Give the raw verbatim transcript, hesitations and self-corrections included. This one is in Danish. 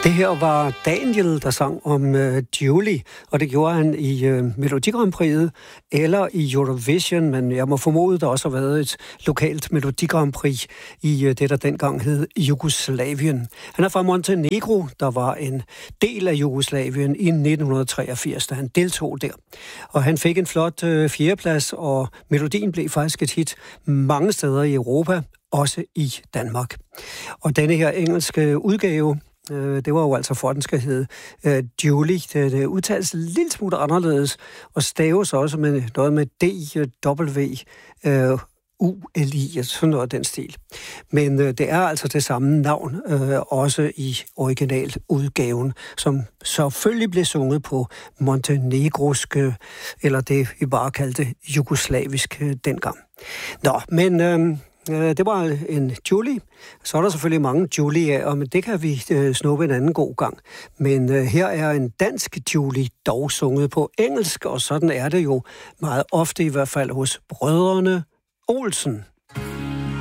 Det her var Daniel, der sang om uh, Julie, og det gjorde han i uh, Melodi Grand Prix'et eller i Eurovision, men jeg må formode, der også har været et lokalt Melodi Grand Prix i uh, det, der dengang hed Jugoslavien. Han er fra Montenegro, der var en del af Jugoslavien i nitten treogfirs, da han deltog der. Og han fik en flot uh, fjerdeplads, og melodien blev faktisk et hit mange steder i Europa, også i Danmark. Og denne her engelske udgave, det var jo altså for, at den skal hedde uh, Julie. Det, det udtales en lille smule anderledes, og staves også med noget med D W U L I, sådan noget af den stil. Men uh, det er altså det samme navn, uh, også i originaludgaven, som selvfølgelig blev sunget på montenegrosk, uh, eller det vi bare kaldte jugoslavisk uh, dengang. Nå, men Uh, det var en Julie. Så er der selvfølgelig mange Julie, men det kan vi øh, snuppe en anden god gang. Men øh, her er en dansk Julie, dog sunget på engelsk, og sådan er det jo meget ofte, i hvert fald hos brødrene Olsen.